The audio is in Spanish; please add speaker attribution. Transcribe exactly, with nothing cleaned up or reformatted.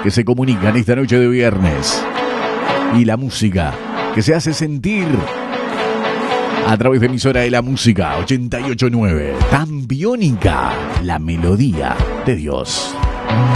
Speaker 1: que se comunican esta noche de viernes. Y la música que se hace sentir a través de emisora de la música ochenta y ocho punto nueve. Tan biónica la melodía de Dios.